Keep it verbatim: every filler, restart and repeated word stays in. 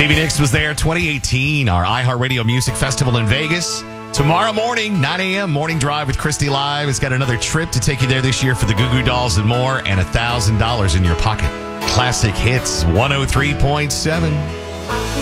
Stevie Nicks was there, twenty eighteen, our iHeartRadio Music Festival in Vegas. Tomorrow morning, nine a.m., Morning Drive with Christy Live. It's got another trip to take you there this year for the Goo Goo Dolls and more, and one thousand dollars in your pocket. Classic Hits, one oh three point seven.